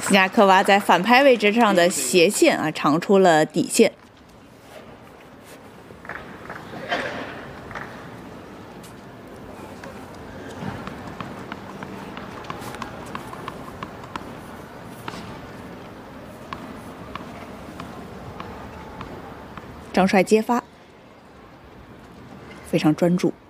斯纳科娃在反拍位置上的斜线长出了底线。张帅接发，非常专注。